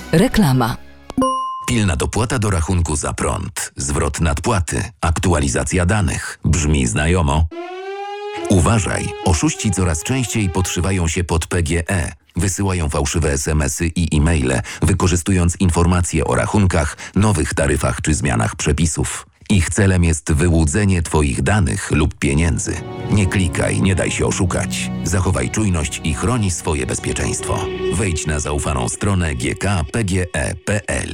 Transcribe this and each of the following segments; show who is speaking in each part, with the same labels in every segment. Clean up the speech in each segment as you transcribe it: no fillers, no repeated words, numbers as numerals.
Speaker 1: Reklama.
Speaker 2: Pilna dopłata do rachunku za prąd, zwrot nadpłaty, aktualizacja danych. Brzmi znajomo? Uważaj, oszuści coraz częściej podszywają się pod PGE. Wysyłają fałszywe SMS-y i e-maile, wykorzystując informacje o rachunkach, nowych taryfach czy zmianach przepisów. Ich celem jest wyłudzenie Twoich danych lub pieniędzy. Nie klikaj, nie daj się oszukać. Zachowaj czujność i chroni swoje bezpieczeństwo. Wejdź na zaufaną stronę gkpge.pl.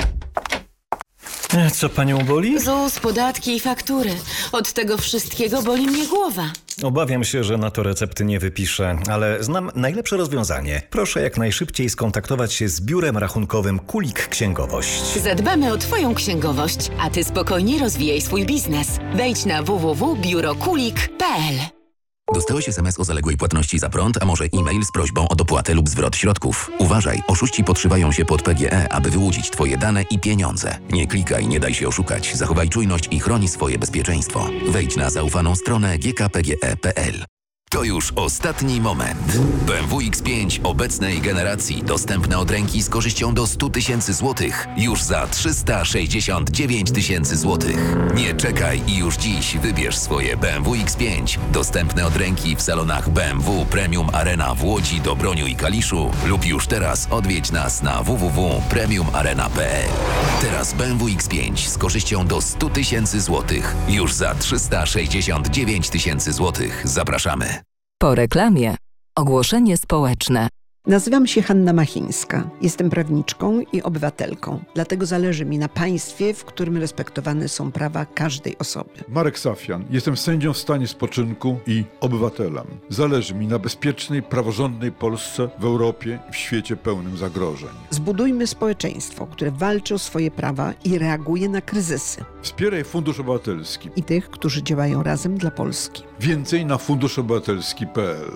Speaker 3: Co panią boli?
Speaker 4: ZUS, podatki i faktury. Od tego wszystkiego boli mnie głowa.
Speaker 3: Obawiam się, że na to recepty nie wypiszę, ale znam najlepsze rozwiązanie. Proszę jak najszybciej skontaktować się z biurem rachunkowym Kulik Księgowość.
Speaker 4: Zadbamy o Twoją księgowość, a Ty spokojnie rozwijaj swój biznes. Wejdź na www.biurokulik.pl.
Speaker 2: Dostałeś SMS o zaległej płatności za prąd, a może e-mail z prośbą o dopłatę lub zwrot środków. Uważaj, oszuści podszywają się pod PGE, aby wyłudzić Twoje dane i pieniądze. Nie klikaj, nie daj się oszukać. Zachowaj czujność i chroni swoje bezpieczeństwo. Wejdź na zaufaną stronę gkpge.pl. To już ostatni moment. BMW X5 obecnej generacji dostępne od ręki z korzyścią do 100 tysięcy złotych już za 369 tysięcy złotych. Nie czekaj i już dziś wybierz swoje BMW X5 dostępne od ręki w salonach BMW Premium Arena w Łodzi, Dobroniu i Kaliszu lub już teraz odwiedź nas na www.premiumarena.pl. Teraz BMW X5 z korzyścią do 100 tysięcy złotych już za 369 tysięcy złotych. Zapraszamy.
Speaker 1: Po reklamie. Ogłoszenie społeczne.
Speaker 5: Nazywam się Hanna Machińska. Jestem prawniczką i obywatelką. Dlatego zależy mi na państwie, w którym respektowane są prawa każdej osoby.
Speaker 6: Marek Safian. Jestem sędzią w stanie spoczynku i obywatelem. Zależy mi na bezpiecznej, praworządnej Polsce w Europie i w świecie pełnym zagrożeń.
Speaker 5: Zbudujmy społeczeństwo, które walczy o swoje prawa i reaguje na kryzysy.
Speaker 6: Wspieraj Fundusz Obywatelski.
Speaker 5: I tych, którzy działają razem dla Polski.
Speaker 6: Więcej na funduszobywatelski.pl.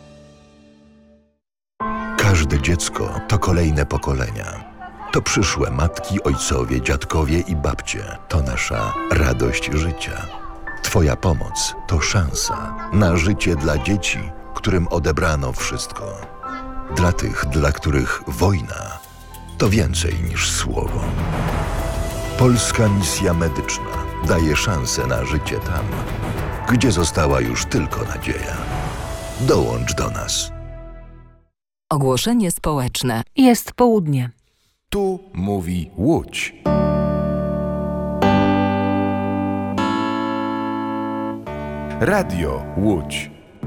Speaker 7: Każde dziecko to kolejne pokolenia. To przyszłe matki, ojcowie, dziadkowie i babcie. To nasza radość życia. Twoja pomoc to szansa na życie dla dzieci, którym odebrano wszystko. Dla tych, dla których wojna to więcej niż słowo. Polska Misja Medyczna daje szansę na życie tam, gdzie została już tylko nadzieja. Dołącz do nas.
Speaker 1: Ogłoszenie społeczne.
Speaker 8: Jest południe.
Speaker 9: Tu mówi Łódź. Radio Łódź.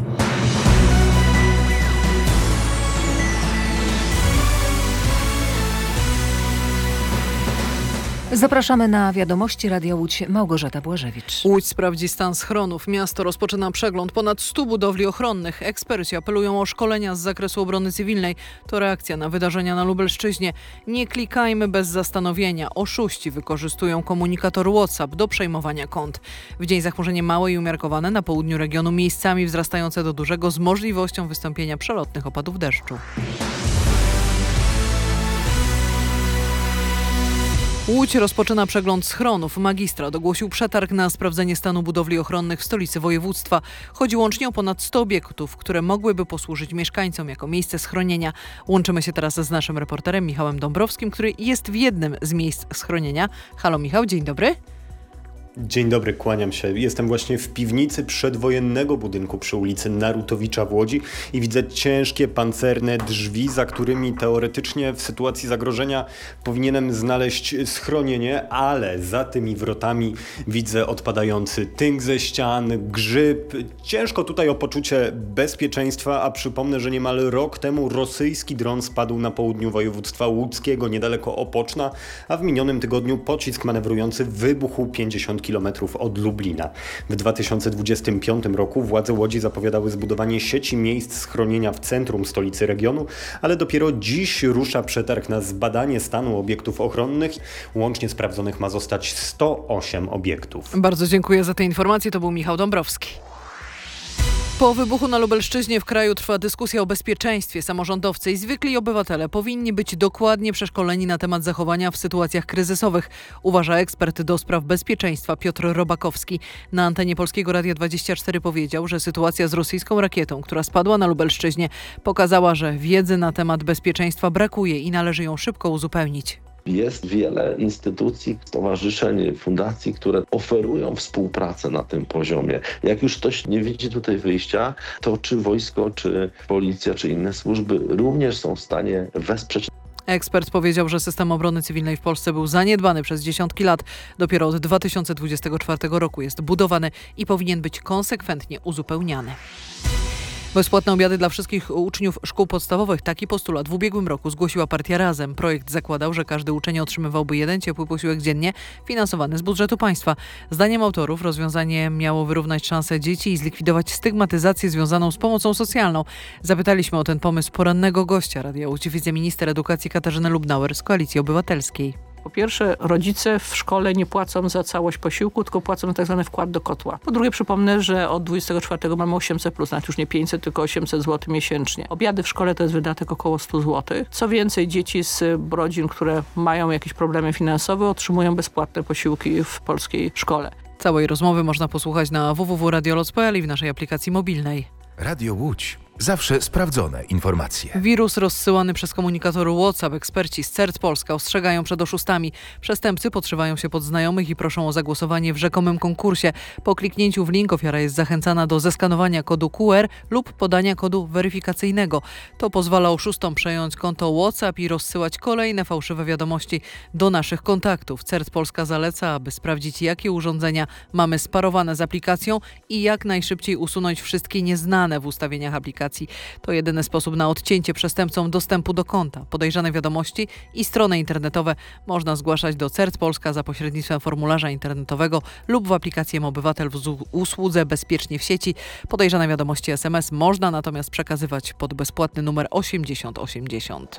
Speaker 8: Zapraszamy na wiadomości Radia Łódź. Małgorzata Błażewicz.
Speaker 10: Łódź sprawdzi stan schronów. Miasto rozpoczyna przegląd ponad 100 budowli ochronnych. Eksperci apelują o szkolenia z zakresu obrony cywilnej. To reakcja na wydarzenia na Lubelszczyźnie. Nie klikajmy bez zastanowienia. Oszuści wykorzystują komunikator WhatsApp do przejmowania kont. W dzień zachmurzenie małe i umiarkowane, na południu regionu miejscami wzrastające do dużego z możliwością wystąpienia przelotnych opadów deszczu. Łódź rozpoczyna przegląd schronów. Magistrat ogłosił przetarg na sprawdzenie stanu budowli ochronnych w stolicy województwa. Chodzi łącznie o ponad 100 obiektów, które mogłyby posłużyć mieszkańcom jako miejsce schronienia. Łączymy się teraz z naszym reporterem Michałem Dąbrowskim, który jest w jednym z miejsc schronienia. Halo Michał, dzień dobry.
Speaker 11: Dzień dobry, kłaniam się. Jestem właśnie w piwnicy przedwojennego budynku przy ulicy Narutowicza w Łodzi i widzę ciężkie pancerne drzwi, za którymi teoretycznie w sytuacji zagrożenia powinienem znaleźć schronienie, ale za tymi wrotami widzę odpadający tynk ze ścian, grzyb. Ciężko tutaj o poczucie bezpieczeństwa, a przypomnę, że niemal rok temu rosyjski dron spadł na południu województwa łódzkiego, niedaleko Opoczna, a w minionym tygodniu pocisk manewrujący wybuchł 50 km od Lublina. W 2025 roku władze Łodzi zapowiadały zbudowanie sieci miejsc schronienia w centrum stolicy regionu, ale dopiero dziś rusza przetarg na zbadanie stanu obiektów ochronnych. Łącznie sprawdzonych ma zostać 108 obiektów.
Speaker 10: Bardzo dziękuję za te informacje. To był Michał Dąbrowski. Po wybuchu na Lubelszczyźnie w kraju trwa dyskusja o bezpieczeństwie. Samorządowcy i zwykli obywatele powinni być dokładnie przeszkoleni na temat zachowania w sytuacjach kryzysowych, uważa ekspert do spraw bezpieczeństwa Piotr Robakowski. Na antenie Polskiego Radia 24 powiedział, że sytuacja z rosyjską rakietą, która spadła na Lubelszczyźnie, pokazała, że wiedzy na temat bezpieczeństwa brakuje i należy ją szybko uzupełnić.
Speaker 12: Jest wiele instytucji, stowarzyszeń, fundacji, które oferują współpracę na tym poziomie. Jak już ktoś nie widzi tutaj wyjścia, to czy wojsko, czy policja, czy inne służby również są w stanie wesprzeć.
Speaker 10: Ekspert powiedział, że system obrony cywilnej w Polsce był zaniedbany przez dziesiątki lat. Dopiero od 2024 roku jest budowany i powinien być konsekwentnie uzupełniany. Bezpłatne obiady dla wszystkich uczniów szkół podstawowych. Taki postulat w ubiegłym roku zgłosiła partia Razem. Projekt zakładał, że każdy uczeń otrzymywałby jeden ciepły posiłek dziennie, finansowany z budżetu państwa. Zdaniem autorów rozwiązanie miało wyrównać szanse dzieci i zlikwidować stygmatyzację związaną z pomocą socjalną. Zapytaliśmy o ten pomysł porannego gościa Radia Łódź, wiceminister edukacji Katarzynę Lubnauer z Koalicji Obywatelskiej.
Speaker 13: Po pierwsze, rodzice w szkole nie płacą za całość posiłku, tylko płacą na tak zwany wkład do kotła. Po drugie, przypomnę, że od 24 mamy 800+, nawet już nie 500, tylko 800 zł miesięcznie. Obiady w szkole to jest wydatek około 100 zł. Co więcej, dzieci z rodzin, które mają jakieś problemy finansowe, otrzymują bezpłatne posiłki w polskiej szkole.
Speaker 10: Całej rozmowy można posłuchać na www.radioloc.pl i w naszej aplikacji mobilnej.
Speaker 9: Radio Łódź. Zawsze sprawdzone informacje.
Speaker 10: Wirus rozsyłany przez komunikator WhatsApp. Eksperci z CERT Polska ostrzegają przed oszustami. Przestępcy podszywają się pod znajomych i proszą o zagłosowanie w rzekomym konkursie. Po kliknięciu w link ofiara jest zachęcana do zeskanowania kodu QR lub podania kodu weryfikacyjnego. To pozwala oszustom przejąć konto WhatsApp i rozsyłać kolejne fałszywe wiadomości do naszych kontaktów. CERT Polska zaleca, aby sprawdzić, jakie urządzenia mamy sparowane z aplikacją i jak najszybciej usunąć wszystkie nieznane w ustawieniach aplikacji. To jedyny sposób na odcięcie przestępcom dostępu do konta. Podejrzane wiadomości i strony internetowe można zgłaszać do CERT Polska za pośrednictwem formularza internetowego lub w aplikacji Obywatel w usłudze Bezpiecznie w sieci. Podejrzane wiadomości SMS można natomiast przekazywać pod bezpłatny numer 8080.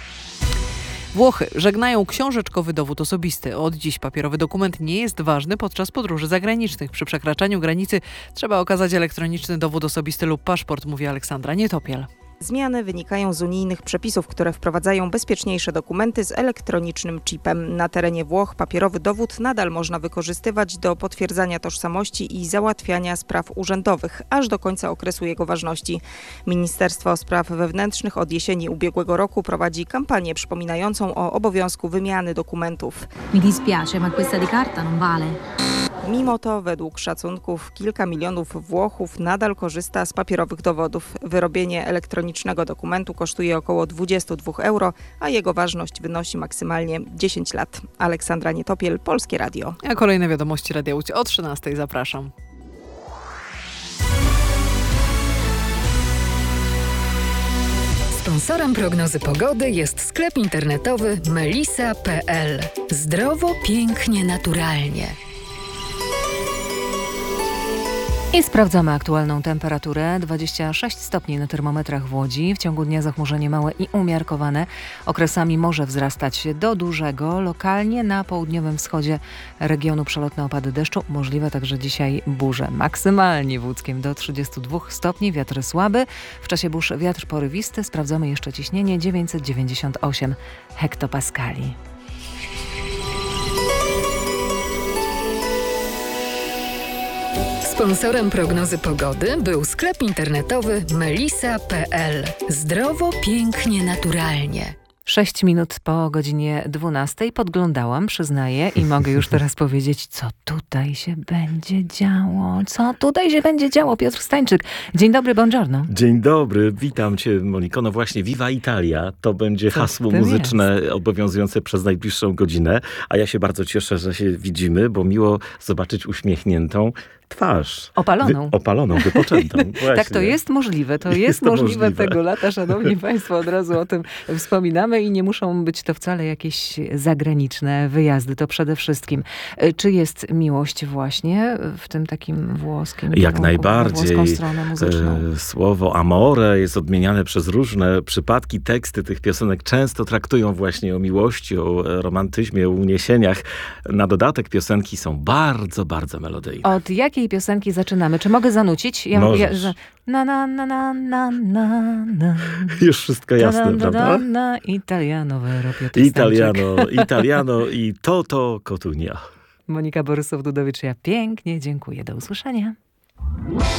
Speaker 10: Włochy żegnają książeczkowy dowód osobisty. Od dziś papierowy dokument nie jest ważny podczas podróży zagranicznych. Przy przekraczaniu granicy trzeba okazać elektroniczny dowód osobisty lub paszport, mówi Aleksandra Nietopiel.
Speaker 14: Zmiany wynikają z unijnych przepisów, które wprowadzają bezpieczniejsze dokumenty z elektronicznym chipem. Na terenie Włoch papierowy dowód nadal można wykorzystywać do potwierdzania tożsamości i załatwiania spraw urzędowych, aż do końca okresu jego ważności. Ministerstwo Spraw Wewnętrznych od jesieni ubiegłego roku prowadzi kampanię przypominającą o obowiązku wymiany dokumentów.
Speaker 15: Mi dispiace, ma questa di carta non vale.
Speaker 14: Mimo to według szacunków kilka milionów Włochów nadal korzysta z papierowych dowodów. Wyrobienie elektronicznego dokumentu kosztuje około 22 euro, a jego ważność wynosi maksymalnie 10 lat. Aleksandra Nietopiel, Polskie Radio.
Speaker 10: A kolejne wiadomości Radia Łódź o 13:00. Zapraszam.
Speaker 1: Sponsorem prognozy pogody jest sklep internetowy melisa.pl. Zdrowo, pięknie, naturalnie.
Speaker 8: I sprawdzamy aktualną temperaturę. 26 stopni na termometrach w Łodzi. W ciągu dnia zachmurzenie małe i umiarkowane. Okresami może wzrastać do dużego. Lokalnie na południowym wschodzie regionu przelotne opady deszczu. Możliwe także dzisiaj burze. Maksymalnie w Łódzkiem do 32 stopni. Wiatr słaby. W czasie burz wiatr porywisty. Sprawdzamy jeszcze ciśnienie 998 hektopaskali.
Speaker 1: Sponsorem prognozy pogody był sklep internetowy melisa.pl. Zdrowo, pięknie, naturalnie.
Speaker 8: 6 minut po godzinie 12:00 podglądałam, przyznaję, i mogę już teraz powiedzieć, co tutaj się będzie działo. Co tutaj się będzie działo? Piotr Stańczyk. Dzień dobry, buongiorno.
Speaker 16: Dzień dobry, witam cię, Moniko. No właśnie, Viva Italia to będzie hasło muzyczne obowiązujące przez najbliższą godzinę, a ja się bardzo cieszę, że się widzimy, bo miło zobaczyć uśmiechniętą twarz.
Speaker 8: Opaloną,
Speaker 16: wypoczętą.
Speaker 8: Tak, to jest możliwe. To jest możliwe tego lata, szanowni państwo, od razu o tym wspominamy i nie muszą być to wcale jakieś zagraniczne wyjazdy, to przede wszystkim. Czy jest miłość właśnie w tym takim włoskim
Speaker 16: Jak
Speaker 8: kierunku,
Speaker 16: najbardziej.
Speaker 8: włoską stronę muzyczną?
Speaker 16: Słowo amore jest odmieniane przez różne przypadki. Teksty tych piosenek często traktują właśnie o miłości, o romantyzmie, o uniesieniach. Na dodatek piosenki są bardzo, bardzo melodyjne.
Speaker 8: Od jakiej piosenki zaczynamy? Czy mogę zanucić? Na, na, na, na, na, na, na.
Speaker 16: Już wszystko jasne, prawda?
Speaker 8: Italiano vero, Piotr
Speaker 16: Italiano i Toto Cotunia.
Speaker 8: Monika Borysów-Dudowicz, ja pięknie dziękuję. Do usłyszenia.